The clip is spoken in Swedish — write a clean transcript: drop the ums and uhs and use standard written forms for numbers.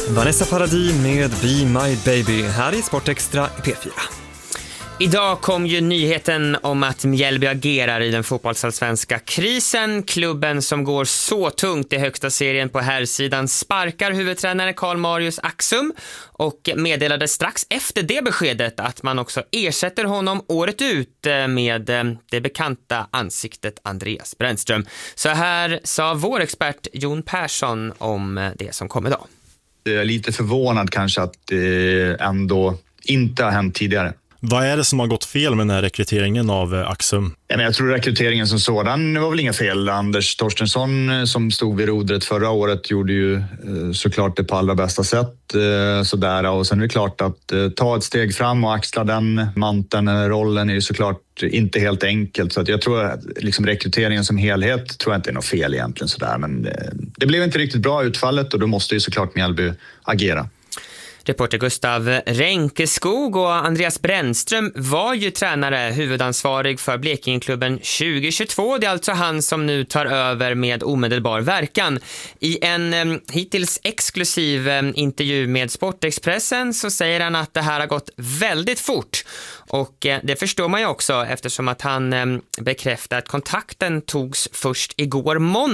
Vanessa Paradis med Be My Baby här i Sportextra i P4. Idag kom ju nyheten om att Mjällby agerar i den fotbollsallsvenska krisen. Klubben som går så tungt i högsta serien på herrsidan sparkar huvudtränare Karl Marius Axum och meddelade strax efter det beskedet att man också ersätter honom året ut med det bekanta ansiktet Andreas Brännström. Så här sa vår expert Jon Persson om det som kom idag. Jag är lite förvånad kanske att det ändå inte har hänt tidigare. Vad är det som har gått fel med den här rekryteringen av Axum? Jag tror rekryteringen som sådan var väl inga fel. Anders Torstensson som stod vid rodret förra året gjorde ju såklart det på allra bästa sätt. Sådär. Och sen är det klart att ta ett steg fram och axla den manteln, rollen är ju såklart inte helt enkelt. Så att jag tror att liksom rekryteringen som helhet tror jag inte är något fel egentligen. Sådär. Men det blev inte riktigt bra utfallet och då måste ju såklart Mjällby agera. Reporter Gustav Ränkeskog och Andreas Brännström var ju tränare, huvudansvarig för Blekingeklubben 2022. Det är alltså han som nu tar över med omedelbar verkan. I en hittills exklusiv intervju med Sportexpressen så säger han att det här har gått väldigt fort. Och det förstår man ju också eftersom att han bekräftar att kontakten togs först igår måndag.